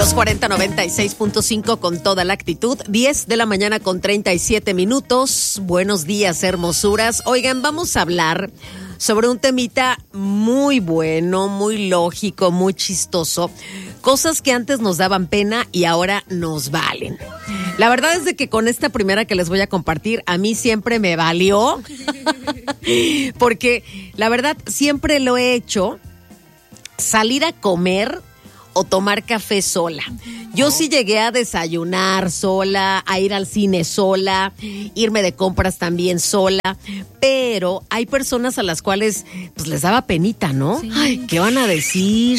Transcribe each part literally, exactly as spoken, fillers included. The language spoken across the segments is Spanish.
Los cuarenta noventa y seis punto cinco con toda la actitud. diez de la mañana con treinta y siete minutos. Buenos días, hermosuras. Oigan, vamos a hablar sobre un temita muy bueno, muy lógico, muy chistoso. Cosas que antes nos daban pena y ahora nos valen. La verdad es de que con esta primera que les voy a compartir, a mí siempre me valió. Porque la verdad siempre lo he hecho. Salir a comer o tomar café sola. Yo sí llegué a desayunar sola, a ir al cine sola, irme de compras también sola, pero hay personas a las cuales pues les daba penita, ¿no? Sí. Ay, ¿qué van a decir?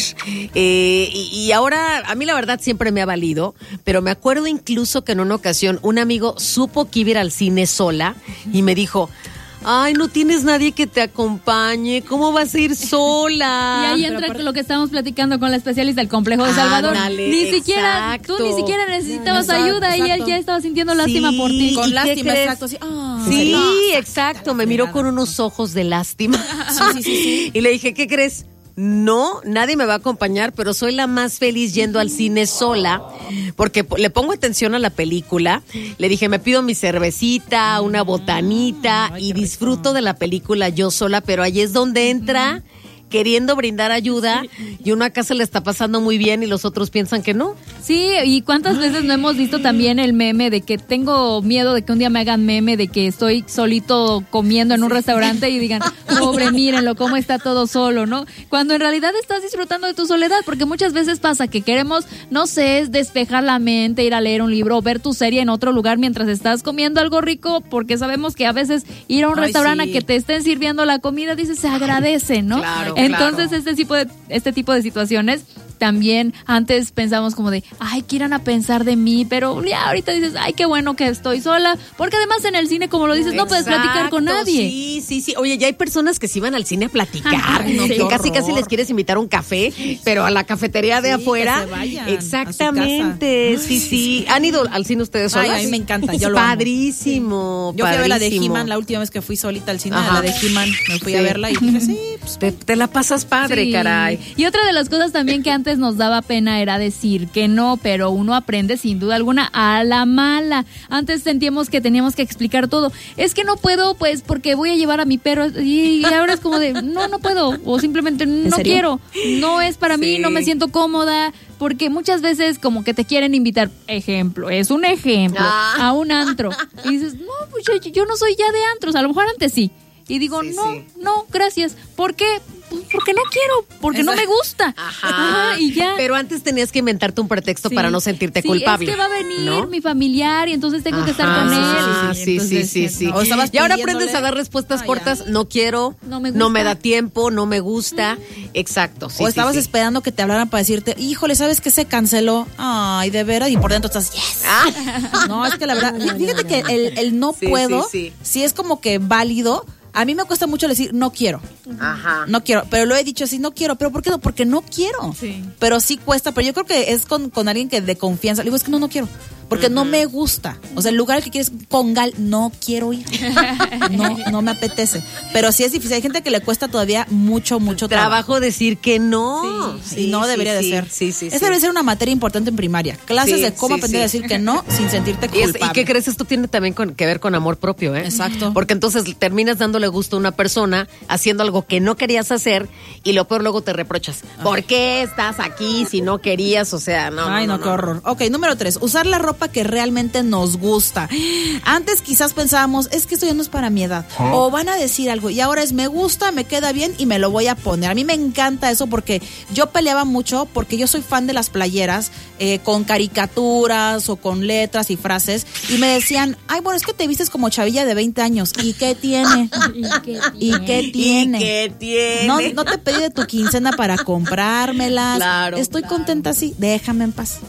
Eh, y, y ahora, a mí la verdad siempre me ha valido, pero me acuerdo incluso que en una ocasión un amigo supo que iba a ir al cine sola y me dijo: ay, no tienes nadie que te acompañe, ¿cómo vas a ir sola? Y ahí entra lo que estábamos platicando con la especialista del complejo de Salvador. Ándale, ni siquiera, exacto. tú ni siquiera necesitabas Exacto, ayuda exacto. y él ya estaba sintiendo lástima Sí, por ti. Con ¿y lástima, qué exacto. Sí, ah, Sí, no, exacto, me miró con unos ojos de lástima. Sí, sí, sí, sí. Y le dije, ¿qué crees? No, nadie me va a acompañar, pero soy la más feliz yendo al cine sola, porque le pongo atención a la película. Le dije, me pido mi cervecita, una botanita, Ay, y qué disfruto rico. de la película yo sola, pero ahí es donde entra queriendo brindar ayuda y uno acá se le está pasando muy bien y los otros piensan que no. Sí, y cuántas veces no hemos visto también el meme de que tengo miedo de que un día me hagan meme de que estoy solito comiendo en un restaurante y digan, pobre, mírenlo, cómo está todo solo, ¿no? Cuando en realidad estás disfrutando de tu soledad, porque muchas veces pasa que queremos, no sé, es despejar la mente, ir a leer un libro o ver tu serie en otro lugar mientras estás comiendo algo rico, porque sabemos que a veces ir a un Ay, restaurante sí. a que te estén sirviendo la comida, dices, se agradece, ¿no? Claro, Entonces, claro. este tipo de este tipo de situaciones también antes pensamos como de, ay, ¿qué irán a pensar de mí? Pero ya ahorita dices, ay, qué bueno que estoy sola, porque además en el cine, como lo dices, no puedes platicar con Exacto, nadie. Sí, sí, sí. Oye, ya hay personas que sí van al cine a platicar, Ay, ¿no? sí. Que Qué casi casi horror. les quieres invitar a un café, pero a la cafetería de Sí, afuera. que se vayan a su Exactamente, casa. sí, sí. ¿Han ido al cine ustedes Ay, solas? a mí me encanta, yo lo amo. Padrísimo, Yo fui a ver la de padrísimo. He-Man la última vez que fui solita al cine, Ajá. la de He-Man. Me fui Sí. a verla y dije, sí, pues Te, te la pasas padre, Sí. caray. Y otra de las cosas también que antes nos daba pena era decir que no, pero uno aprende sin duda alguna a la mala. Antes sentíamos que teníamos que explicar todo. Es que no puedo, pues, porque voy a llevar a mi perro. Y ahora es como de, no, no puedo. O simplemente no serio? quiero. No es para mí, Sí. no me siento cómoda. Porque muchas veces como que te quieren invitar, ejemplo, es un ejemplo, Ah. a un antro. Y dices, no, pues yo, yo no soy ya de antros. A lo mejor antes sí. Y digo, Sí, no, sí. no, gracias. ¿Por qué? Pues porque no quiero, porque no me gusta. Ajá. Ajá, y ya. Pero antes tenías que inventarte un pretexto Sí. para no sentirte Sí, culpable. es que va a venir ¿no? mi familiar y entonces tengo que estar Ajá, con él. Sí, sí, sí, Entonces, sí, sí. O estabas Y ahora pidiéndole. aprendes a dar respuestas Ah, cortas. ya. No quiero, No me no me gusta. da tiempo, no me gusta. Exacto. Sí, o sí, estabas sí. esperando que te hablaran para decirte, híjole, ¿sabes qué se canceló? Ay, de veras, y por dentro estás, yes. Ah. No, es que la verdad, fíjate que el, el no Sí, puedo, sí, sí. sí es como que válido. A mí me cuesta mucho decir, no quiero. Ajá. No quiero, pero lo he dicho así, no quiero, pero ¿por qué no? Porque no quiero. Sí. Pero sí cuesta, pero yo creo que es con, con alguien que de confianza. Le digo, es que no, no quiero, porque no me gusta. O sea, el lugar al que quieres con Gal, no quiero ir. No, no me apetece. Pero sí es difícil. Hay gente que le cuesta todavía mucho, mucho trabajo. Trabajo decir que no. y no sí, debería sí, de ser. Sí, sí, Esa sí. debe ser una materia importante en primaria. Clases Sí, de cómo sí, aprender sí. a decir que no sin sentirte Y, es- culpable. ¿Y qué crees? Esto tiene también con- que ver con amor propio, ¿eh? Exacto. Porque entonces terminas dándole gusto a una persona haciendo algo que no querías hacer y lo peor luego te reprochas. ¿Por qué estás aquí si no querías? O sea, no. Ay, no, qué horror. Ok, número tres. Usar la ropa que realmente nos gusta. Antes quizás pensábamos, es que esto ya no es para mi edad. O van a decir algo y ahora es me gusta, me queda bien y me lo voy a poner. A mí me encanta eso porque yo peleaba mucho porque yo soy fan de las playeras eh, con caricaturas o con letras y frases y me decían, ay, bueno, es que te vistes como chavilla de veinte años. ¿Y qué tiene? ¿Y qué ¿Y qué tiene? ¿Y qué tiene? No, no te pedí de tu quincena para comprármelas. Claro, Estoy contenta así, déjame en paz.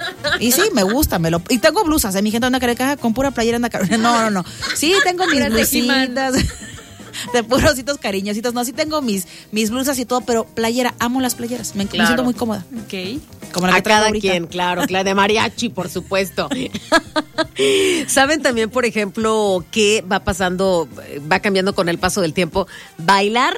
Y sí, me gusta, me lo y tengo blusas, ¿eh? Mi gente anda careca con pura playera anda car- No, no, no. Sí, tengo mis Pura tequimán. blusitas de purositos cariñositos. No, sí tengo mis mis blusas y todo, pero playera, amo las playeras. Me, me Claro. siento muy cómoda. Ok. Como la que A traigo cada ahorita. quien, claro, claro, de mariachi, por supuesto. Saben también, por ejemplo, qué va pasando, va cambiando con el paso del tiempo. Bailar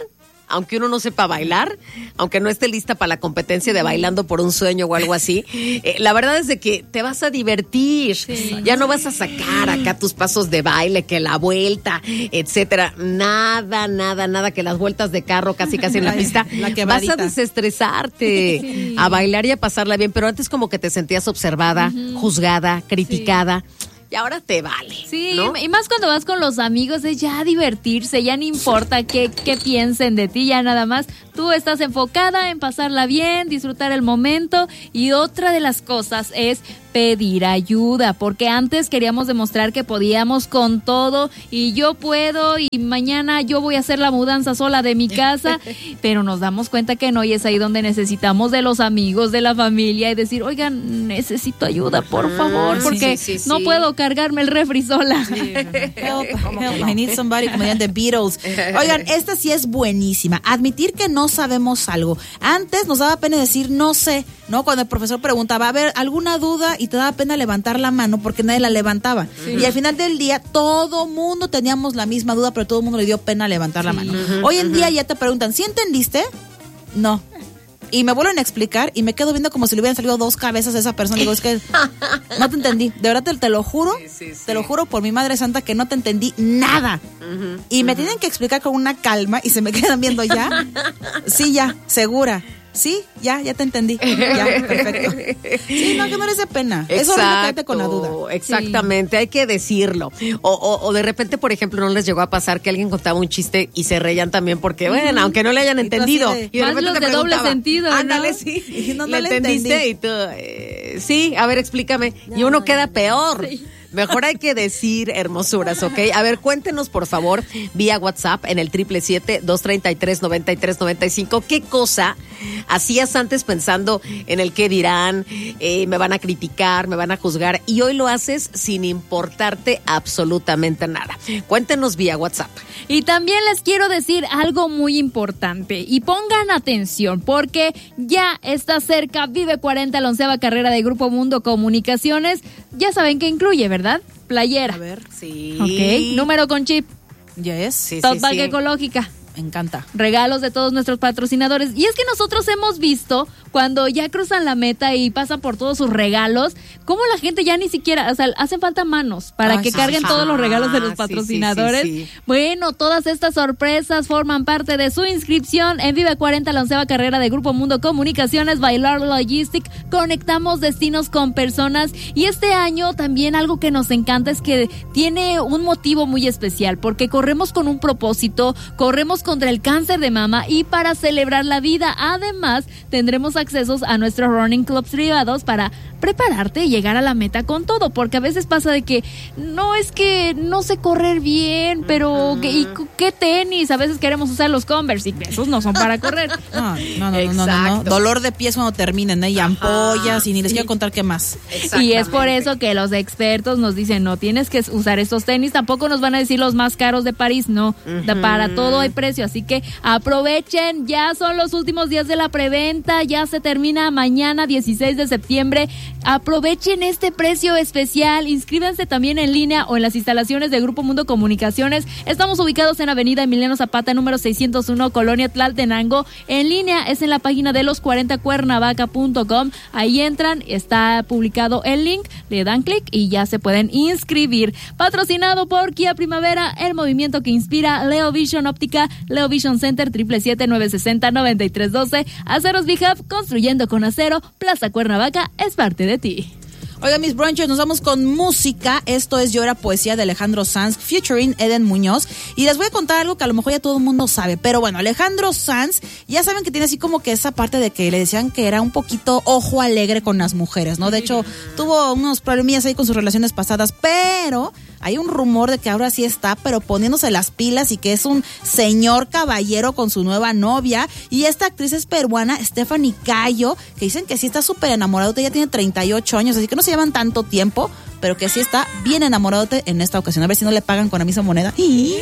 aunque uno no sepa bailar, aunque no esté lista para la competencia de Bailando por un Sueño o algo así, eh, la verdad es de que te vas a divertir. Sí. Ya no vas a sacar acá tus pasos de baile, que la vuelta, etcétera. Nada, nada, nada, que las vueltas de carro casi casi en la pista. La vas a desestresarte, sí. a bailar y a pasarla bien, pero antes como que te sentías observada, uh-huh. juzgada, criticada. Sí. Y ahora te vale. Sí, ¿no? Y más cuando vas con los amigos, es ya divertirse, ya no importa qué, qué piensen de ti, ya nada más. Tú estás enfocada en pasarla bien, disfrutar el momento. Y otra de las cosas es pedir ayuda, porque antes queríamos demostrar que podíamos con todo y yo puedo y mañana yo voy a hacer la mudanza sola de mi casa, pero nos damos cuenta que no, y es ahí donde necesitamos de los amigos, de la familia y decir, oigan, necesito ayuda, por favor, porque sí, sí, sí, no sí. puedo cargarme el refri sola. Sí. Help, help, I need somebody, como dirían The Beatles. Oigan, esta sí es buenísima, admitir que no sabemos algo. Antes nos daba pena decir no sé, ¿no? Cuando el profesor preguntaba, a ver, ¿alguna duda? Y te daba pena levantar la mano porque nadie la levantaba. Sí. Y al final del día, todo mundo teníamos la misma duda, pero todo el mundo le dio pena levantar sí. la mano. Uh-huh, Hoy en uh-huh. día ya te preguntan, ¿sí entendiste? No. Y me vuelven a explicar y me quedo viendo como si le hubieran salido dos cabezas a esa persona. Y digo, es que no te entendí. De verdad te, te lo juro, sí, sí, sí. te lo juro por mi madre santa que no te entendí nada. Uh-huh, y uh-huh. me tienen que explicar con una calma y se me quedan viendo ya. Sí, ya, segura. Sí, ya, ya te entendí. Ya, perfecto. Sí, no, que no les dé pena. Exacto, es horrible quedarte con la duda. Exactamente, sí. hay que decirlo. O, o, o de repente, por ejemplo, no les llegó a pasar que alguien contaba un chiste y se reían también porque, bueno, uh-huh. aunque no le hayan entendido. De, y de repente te de doble sentido, ándale, ¿no? sí. Y no, no le, le entendiste y tú, eh, sí, a ver, explícame. No, y uno queda peor. Sí. Mejor hay que decir hermosuras, ¿ok? A ver, cuéntenos, por favor, vía WhatsApp en el siete siete siete, dos tres tres, nueve tres nueve cinco. ¿Qué cosa hacías antes pensando en el qué dirán? Eh, me van a criticar, me van a juzgar. Y hoy lo haces sin importarte absolutamente nada. Cuéntenos vía WhatsApp. Y también les quiero decir algo muy importante. Y pongan atención, porque ya está cerca Vive cuarenta, la onceava carrera de Grupo Mundo Comunicaciones. Ya saben qué incluye, ¿verdad? Playera. A ver, sí. Ok, número con chip. Ya es. Sí, Tote sí, bag sí. ecológica. Me encanta. Regalos de todos nuestros patrocinadores. Y es que nosotros hemos visto cuando ya cruzan la meta y pasan por todos sus regalos, cómo la gente ya ni siquiera, o sea, hacen falta manos para ah, que sí, carguen sí. todos los regalos de los patrocinadores. Sí, sí, sí, sí. Bueno, todas estas sorpresas forman parte de su inscripción en Vive cuarenta, la onceava carrera de Grupo Mundo Comunicaciones, Bailar Logistic. Conectamos destinos con personas. Y este año también algo que nos encanta es que tiene un motivo muy especial, porque corremos con un propósito, corremos contra el cáncer de mama y para celebrar la vida. Además, tendremos accesos a nuestros running clubs privados para prepararte y llegar a la meta con todo, porque a veces pasa de que no es que no sé correr bien, pero uh-huh. ¿qué, y, ¿qué tenis? A veces queremos usar los Converse y esos no son para correr. No, no, no, no, no, no. Dolor de pies cuando terminen, ¿eh? Y ampollas y ni les quiero contar qué más. Y es por eso que los expertos nos dicen, no tienes que usar estos tenis, tampoco nos van a decir los más caros de París, no, uh-huh. para todo hay precio, así que aprovechen, ya son los últimos días de la preventa, ya se termina mañana dieciséis de septiembre. Aprovechen este precio especial, inscríbanse también en línea o en las instalaciones de Grupo Mundo Comunicaciones. Estamos ubicados en Avenida Emiliano Zapata, número seiscientos uno, Colonia Tlaltenango. En línea es en la página de los cuarenta cuernavaca punto com. Ahí entran, está publicado el link, le dan clic y ya se pueden inscribir. Patrocinado por Kia Primavera, el movimiento que inspira, Leo Vision Óptica, Leo Vision Center, siete siete siete, nueve seis cero, nueve tres uno dos, Aceros Bihab, construyendo con acero, Plaza Cuernavaca es parte de ti. Oiga, mis brunchers, nos vamos con música. Esto es Llora Poesía de Alejandro Sanz, featuring Eden Muñoz. Y les voy a contar algo que a lo mejor ya todo el mundo sabe. Pero bueno, Alejandro Sanz, ya saben que tiene así como que esa parte de que le decían que era un poquito ojo alegre con las mujeres, ¿no? De hecho, tuvo unos problemillas ahí con sus relaciones pasadas, pero hay un rumor de que ahora sí está, pero poniéndose las pilas y que es un señor caballero con su nueva novia. Y esta actriz es peruana, Stephanie Cayo, que dicen que sí está súper enamorado. Ella tiene treinta y ocho años, así que no se llevan tanto tiempo, pero que sí está bien enamoradote en esta ocasión. A ver si no le pagan con la misma moneda. Y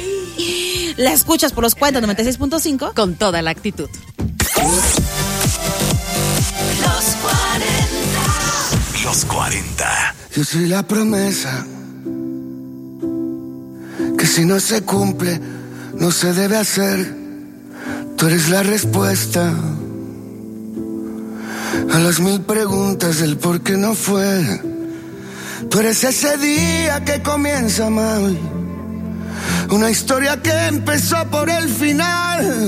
la escuchas por los cuarenta, noventa y seis punto cinco. Con toda la actitud. Los cuarenta. Los cuarenta. Yo soy la promesa que si no se cumple, no se debe hacer. Tú eres la respuesta a las mil preguntas del por qué no fue. Tú eres ese día que comienza mal, una historia que empezó por el final.